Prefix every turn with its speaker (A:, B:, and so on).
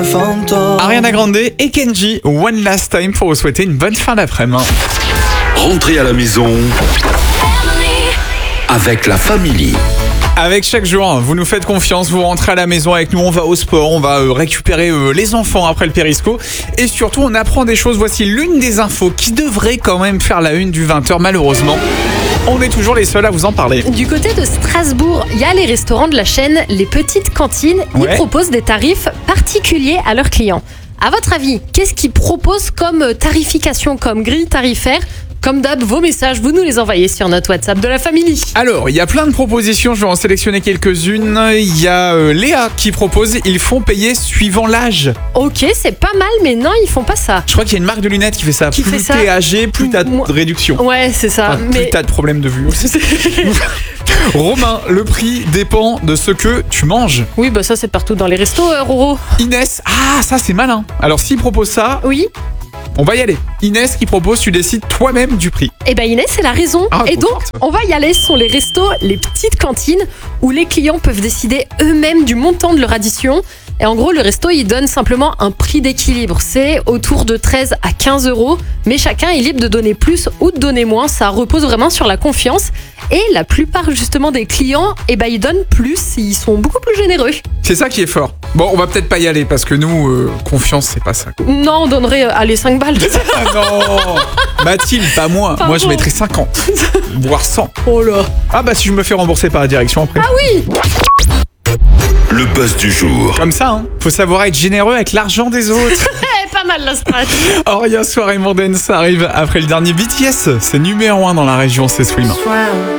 A: Ariana Grande et Kenji, One Last Time pour vous souhaiter une bonne fin d'après-midi.
B: Rentrez à la maison avec la famille.
A: Avec chaque jour, vous nous faites confiance, vous rentrez à la maison avec nous, on va au sport, on va récupérer les enfants après le périsco et surtout on apprend des choses. Voici l'une des infos qui devrait quand même faire la une du 20h malheureusement. On est toujours les seuls à vous en parler.
C: Du côté de Strasbourg, il y a les restaurants de la chaîne Les Petites Cantines. Ils proposent des tarifs particuliers à leurs clients. À votre avis, qu'est-ce qu'ils proposent comme tarification, comme grille tarifaire ? Comme d'hab, vos messages, vous nous les envoyez sur notre WhatsApp de la famille.
A: Alors, il y a plein de propositions, je vais en sélectionner quelques-unes. Il y a Léa qui propose, ils font payer suivant l'âge.
C: Ok, c'est pas mal, mais non, ils font pas ça.
A: Je crois qu'il y a une marque de lunettes qui fait ça. Plus t'es âgé, plus t'as de réduction.
C: Ouais, c'est ça.
A: Enfin, plus t'as de problèmes de vue aussi. Romain, le prix dépend de ce que tu manges.
C: Oui, bah ça c'est partout dans les restos, Roro.
A: Inès, ça c'est malin. Alors s'il propose ça,
C: oui.
A: On va y aller. Inès qui propose, tu décides toi-même du prix.
C: Eh ben Inès, elle a raison. Et donc, on va y aller. Ce sont les restos, les petites cantines, où les clients peuvent décider eux-mêmes du montant de leur addition. Et en gros, le resto, il donne simplement un prix d'équilibre. C'est autour de 13 à 15 €. Mais chacun est libre de donner plus ou de donner moins. Ça repose vraiment sur la confiance. Et la plupart, justement, des clients, ils donnent plus. Ils sont beaucoup plus généreux.
A: C'est ça qui est fort. Bon, on va peut-être pas y aller parce que nous, confiance, c'est pas ça.
C: Non, on donnerait, 5 balles.
A: Ah non Mathilde, pas moi.
C: Pardon.
A: Moi, je mettrais 50, voire 100.
C: Oh là.
A: Ah bah si je me fais rembourser par la direction après.
C: Ah oui.
B: Le buzz du jour.
A: Comme ça, hein. Faut savoir être généreux avec l'argent des autres.
C: Pas mal la strat.
A: Aria Soirée mondaine, ça arrive après le dernier BTS. C'est numéro 1 dans la région, c'est Swim.